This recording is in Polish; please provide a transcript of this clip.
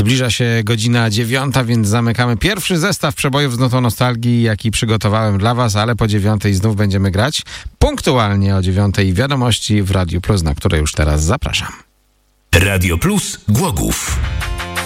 Zbliża się godzina 9, więc zamykamy pierwszy zestaw przebojów z nutą nostalgii, jaki przygotowałem dla was, ale po 9 znów będziemy grać. Punktualnie o 9 wiadomości w Radiu Plus, na które już teraz zapraszam. Radio Plus Głogów.